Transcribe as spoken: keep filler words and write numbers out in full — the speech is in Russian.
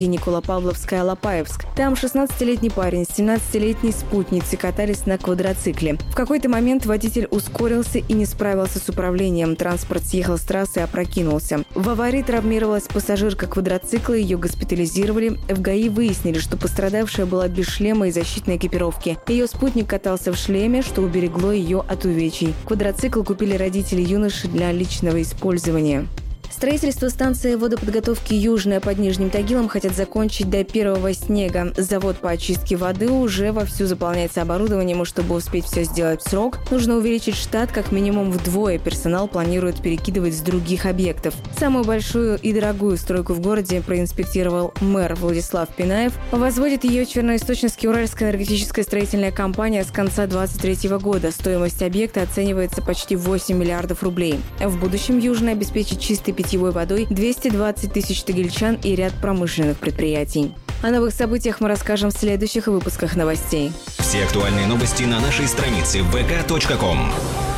Николо-Павловская-Алапаевск. Там шестнадцатилетний парень с семнадцатилетней спутницей катались на квадроцикле. В какой-то момент водитель ускорился и не справился с управлением. Транспорт съехал с трассы и опрокинулся. В аварии травмировалась пассажирка квадроцикла, ее госпитализировали. В ГАИ выяснили, что пострадавшая была без шлема и защитной экипировки. Ее спутник катался в шлеме, что уберегло ее от увечий. Квадроцикл купили родители юноши для личного использования. Строительство станции водоподготовки «Южная» под Нижним Тагилом хотят закончить до первого снега. Завод по очистке воды уже вовсю заполняется оборудованием, и чтобы успеть все сделать в срок, нужно увеличить штат как минимум вдвое. Персонал планирует перекидывать с других объектов. Самую большую и дорогую стройку в городе проинспектировал мэр Владислав Пинаев. Возводит ее Черноисточинский Уральская энергетическая строительная компания с конца две тысячи двадцать третьего года. Стоимость объекта оценивается почти восемь миллиардов рублей. В будущем «Южная» обеспечит чистой питьевой водой двести двадцать тысяч тагильчан и ряд промышленных предприятий. О новых событиях мы расскажем в следующих выпусках новостей. Все актуальные новости на нашей странице вэ ка точка ком.